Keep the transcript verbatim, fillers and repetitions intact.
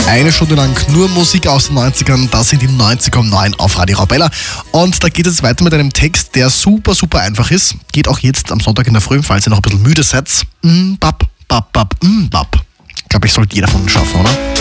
Eine Stunde lang nur Musik aus den neunzigern, das sind die neunzig um neun auf Radio Arabella. Und da geht es weiter mit einem Text, der super, super einfach ist. Geht auch jetzt am Sonntag in der Früh, falls ihr noch ein bisschen müde seid. Mm, bap, bap, bap, mm, bap. Ich glaube, ich sollte jeder von uns schaffen, oder?